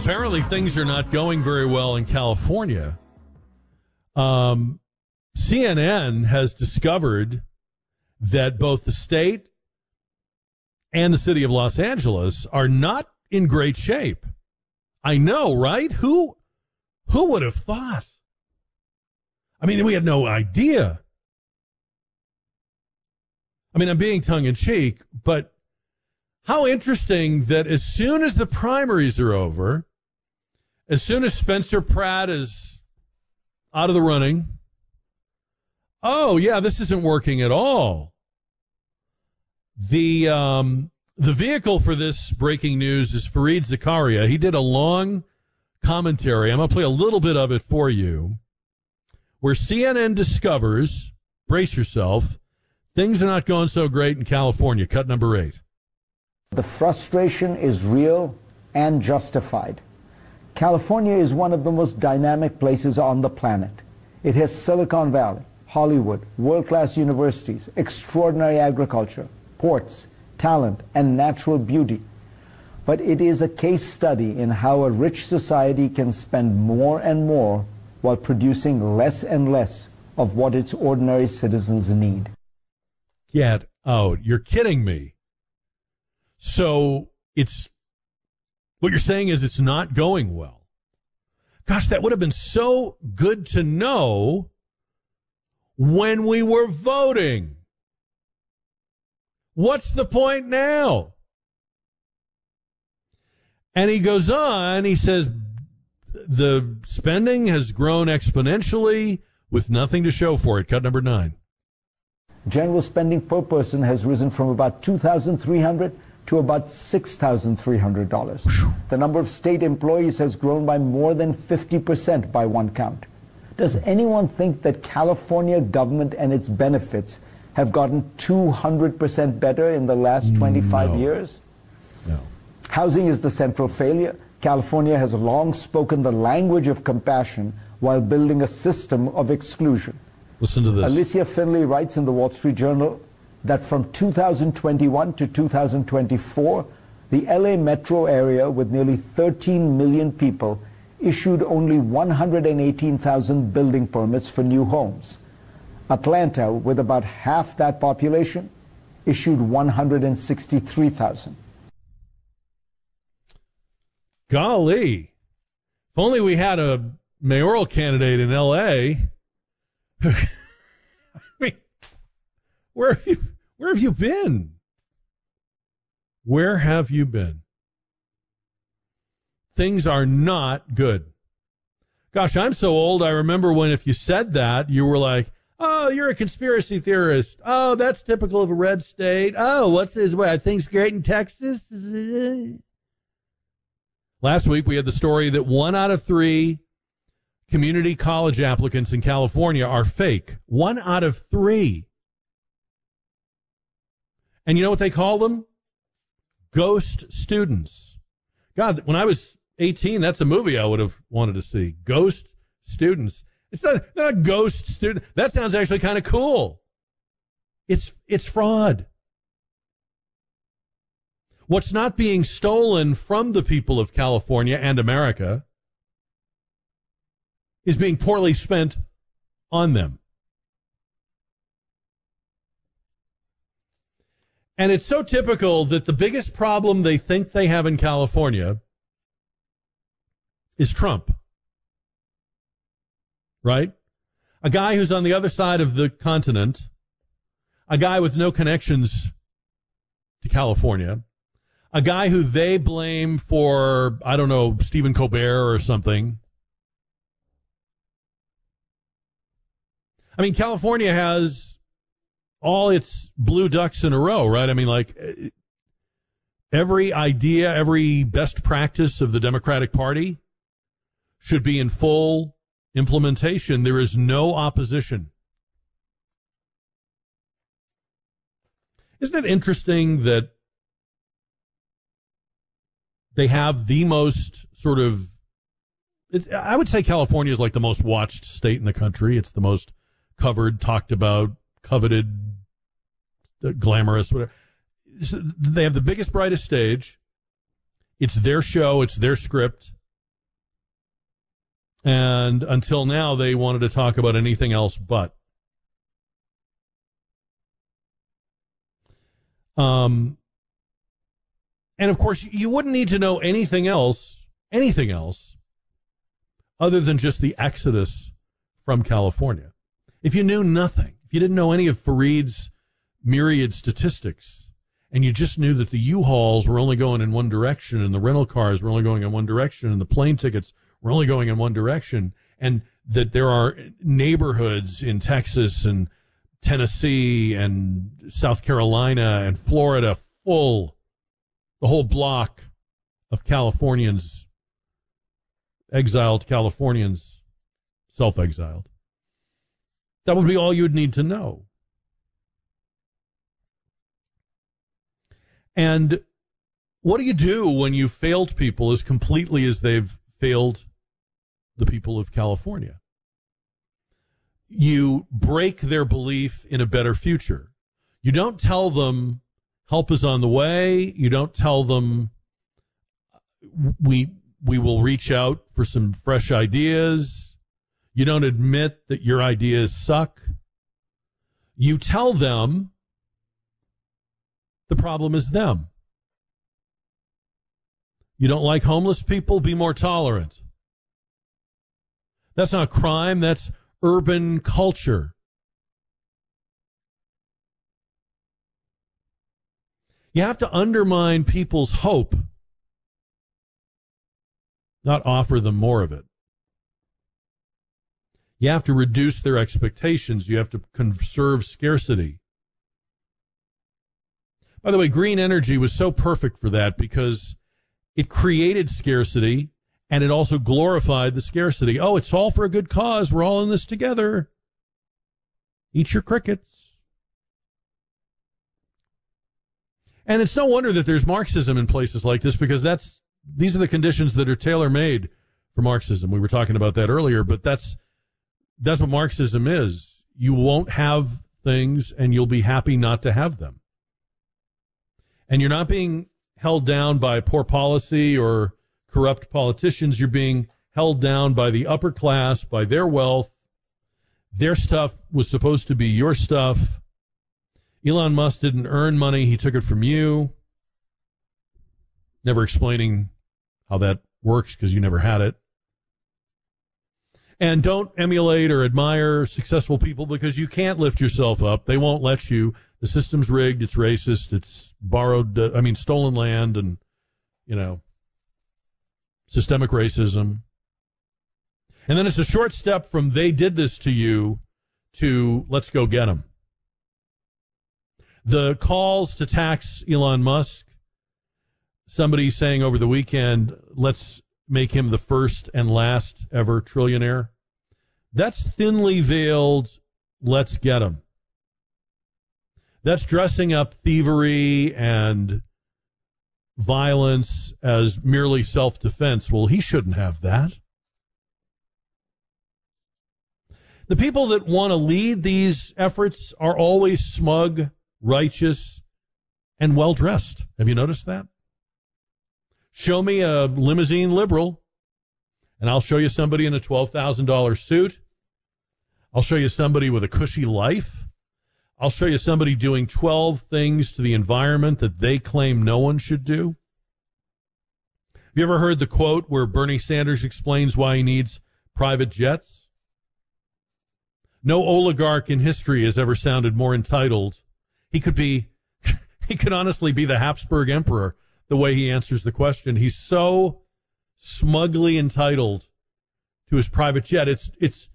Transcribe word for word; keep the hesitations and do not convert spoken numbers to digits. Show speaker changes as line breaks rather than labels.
Apparently things are not going very well in California. Um, C N N has discovered that both the state and the city of Los Angeles are not in great shape. I know, right? Who, who would have thought? I mean, we had no idea. I mean, I'm being tongue-in-cheek, but how interesting that as soon as the primaries are over, as soon as Spencer Pratt is out of the running, oh, yeah, this isn't working at all. The um, the vehicle for this breaking news is Fareed Zakaria. He did a long commentary. I'm going to play a little bit of it for you, where C N N discovers, brace yourself, things are not going so great in California. Cut number eight.
The frustration is real and justified. California is one of the most dynamic places on the planet. It has Silicon Valley, Hollywood, world-class universities, extraordinary agriculture, ports, talent, and natural beauty. But it is a case study in how a rich society can spend more and more while producing less and less of what its ordinary citizens need.
Get out. You're kidding me. So it's, what you're saying is it's not going well. Gosh, that would have been so good to know when we were voting. What's the point now? And he goes on, he says, the spending has grown exponentially with nothing to show for it. Cut number nine.
General spending per person has risen from about two thousand three hundred dollars to about six thousand three hundred dollars. The number of state employees has grown by more than fifty percent by one count. Does anyone think that California government and its benefits have gotten two hundred percent better in the last twenty-five
No.
years?
No.
Housing is the central failure. California has long spoken the language of compassion while building a system of exclusion.
Listen to this.
Alicia Finley writes in the Wall Street Journal that from two thousand twenty-one to two thousand twenty-four, the L A metro area with nearly thirteen million people issued only one hundred eighteen thousand building permits for new homes. Atlanta, with about half that population, issued one hundred sixty-three thousand.
Golly. If only we had a mayoral candidate in L A I mean, where have you, where have you been? Where have you been? Things are not good. Gosh, I'm so old. I remember when if you said that, you were like, oh, you're a conspiracy theorist. Oh, that's typical of a red state. Oh, what's this? What, are things great in Texas? Last week, we had the story that one out of three community college applicants in California are fake. One out of three. And you know what they call them? Ghost students. God, when I was eighteen, that's a movie I would have wanted to see. Ghost students. It's not, they're not ghost student. That sounds actually kind of cool. It's, it's fraud. What's not being stolen from the people of California and America is being poorly spent on them. And it's so typical that the biggest problem they think they have in California is Trump. Right? A guy who's on the other side of the continent, a guy with no connections to California, a guy who they blame for, I don't know, Stephen Colbert or something. I mean, California has all its blue ducks in a row, right? I mean, like, every idea, every best practice of the Democratic Party should be in full implementation. There is no opposition. Isn't it interesting that they have the most sort of, it's, I would say California is like the most watched state in the country. It's the most covered, talked about, coveted, glamorous, whatever. So they have the biggest, brightest stage. It's their show. It's their script. And until now, they wanted to talk about anything else but. Um, and of course, you wouldn't need to know anything else, anything else, other than just the exodus from California. If you knew nothing, if you didn't know any of Fareed's myriad statistics, and you just knew that the U-Hauls were only going in one direction, and the rental cars were only going in one direction, and the plane tickets were only going in one direction, and that there are neighborhoods in Texas and Tennessee and South Carolina and Florida full, the whole block of Californians, exiled Californians, self-exiled. That would be all you would need to know. And what do you do when you failed people as completely as they've failed the people of California? You break their belief in a better future. You don't tell them help is on the way. You don't tell them we we will reach out for some fresh ideas. You don't admit that your ideas suck. You tell them the problem is them. You don't like homeless people? Be more tolerant. That's not crime. That's urban culture. You have to undermine people's hope, not offer them more of it. You have to reduce their expectations. You have to conserve scarcity. By the way, green energy was so perfect for that because it created scarcity and it also glorified the scarcity. Oh, it's all for a good cause. We're all in this together. Eat your crickets. And it's no wonder that there's Marxism in places like this because that's these are the conditions that are tailor-made for Marxism. We were talking about that earlier, but that's that's what Marxism is. You won't have things and you'll be happy not to have them. And you're not being held down by poor policy or corrupt politicians. You're being held down by the upper class, by their wealth. Their stuff was supposed to be your stuff. Elon Musk didn't earn money. He took it from you. Never explaining how that works because you never had it. And don't emulate or admire successful people because you can't lift yourself up. They won't let you. The system's rigged. It's racist. It's borrowed, uh, I mean, stolen land and, you know, systemic racism. And then it's a short step from they did this to you to let's go get them. The calls to tax Elon Musk, somebody saying over the weekend, let's make him the first and last ever trillionaire. That's thinly veiled, let's get him. That's dressing up thievery and violence as merely self-defense. Well, he shouldn't have that. The people that want to lead these efforts are always smug, righteous, and well-dressed. Have you noticed that? Show me a limousine liberal, and I'll show you somebody in a twelve thousand dollars suit. I'll show you somebody with a cushy life. I'll show you somebody doing twelve things to the environment that they claim no one should do. Have you ever heard the quote where Bernie Sanders explains why he needs private jets? No oligarch in history has ever sounded more entitled. He could be, he could honestly be the Habsburg emperor the way he answers the question. He's so smugly entitled to his private jet. It's, it's